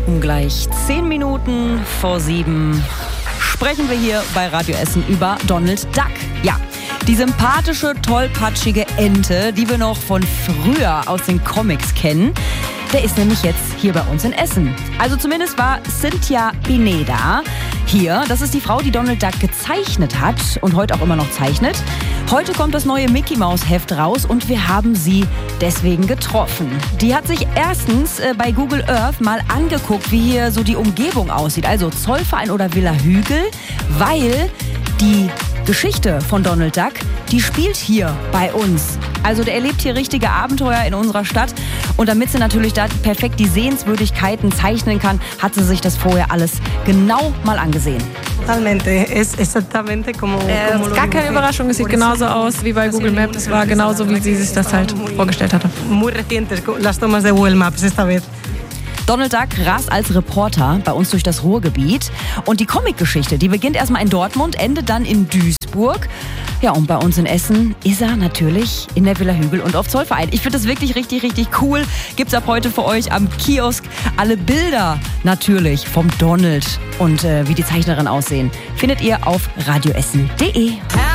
Gleich 10 Minuten vor 7 sprechen wir hier bei Radio Essen über Donald Duck. Ja, die sympathische, tollpatschige Ente, die wir noch von früher aus den Comics kennen, der ist nämlich jetzt hier bei uns in Essen. Also zumindest war Cynthia Pineda hier. Das ist die Frau, die Donald Duck gezeichnet hat und heute auch immer noch zeichnet. Heute kommt das neue Mickey Maus Heft raus und wir haben sie deswegen getroffen. Die hat sich erstens bei Google Earth mal angeguckt, wie hier so die Umgebung aussieht. Also Zollverein oder Villa Hügel, weil die Geschichte von Donald Duck, die spielt hier bei uns. Also der erlebt hier richtige Abenteuer in unserer Stadt. Und damit sie natürlich da perfekt die Sehenswürdigkeiten zeichnen kann, hat sie sich das vorher alles genau mal angesehen. Es ist gar keine Überraschung, es sieht genauso aus wie bei Google Maps. Es war genauso, wie sie sich das halt vorgestellt hatte. Donald Duck rast als Reporter bei uns durch das Ruhrgebiet. Und die Comicgeschichte, die beginnt erstmal in Dortmund, endet dann in Duisburg. Ja, und bei uns in Essen ist er natürlich in der Villa Hügel und auf Zollverein. Ich finde das wirklich richtig, richtig cool. Gibt's ab heute für euch am Kiosk alle Bilder natürlich vom Donald und wie die Zeichnerin aussehen. Findet ihr auf radioessen.de.